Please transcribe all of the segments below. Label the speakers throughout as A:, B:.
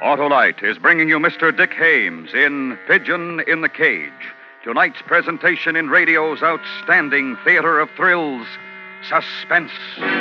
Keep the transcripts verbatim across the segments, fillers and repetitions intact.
A: Autolite is bringing you Mister Dick Haymes in Pigeon in the Cage. Tonight's presentation in radio's outstanding theater of thrills, Suspense.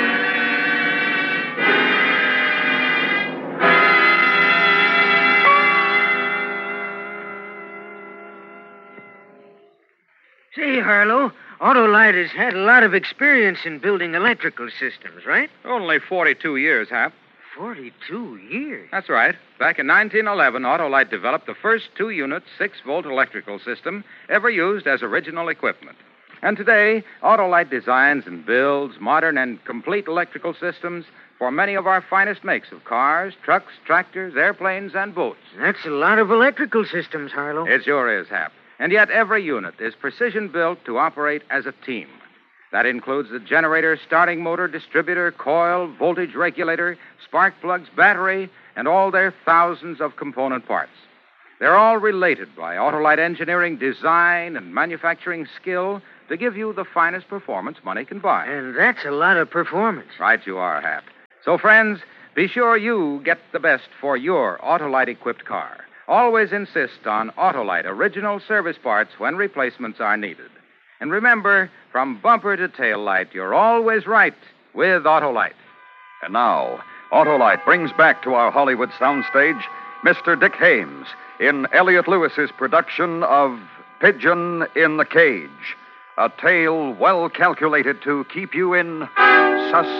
B: Say, Harlow, Autolite has had a lot of experience in building electrical systems, right?
C: Only forty-two years, Hap.
B: Forty-two years?
C: That's right. Back in nineteen eleven, Autolite developed the first two-unit, six-volt electrical system ever used as original equipment. And today, Autolite designs and builds modern and complete electrical systems for many of our finest makes of cars, trucks, tractors, airplanes, and boats.
B: That's a lot of electrical systems, Harlow.
C: It sure is, Hap. And yet every unit is precision-built to operate as a team. That includes the generator, starting motor, distributor, coil, voltage regulator, spark plugs, battery, and all their thousands of component parts. They're all related by Autolite engineering, design, and manufacturing skill to give you the finest performance money can buy.
B: And that's a lot of performance.
C: Right you are, Hap. So, friends, be sure you get the best for your Autolite-equipped car. Always insist on Autolite original service parts when replacements are needed. And remember, from bumper to tail light, you're always right with Autolite.
A: And now, Autolite brings back to our Hollywood soundstage Mister Dick Haymes in Elliot Lewis's production of Pigeon in the Cage, a tale well calculated to keep you in suspense.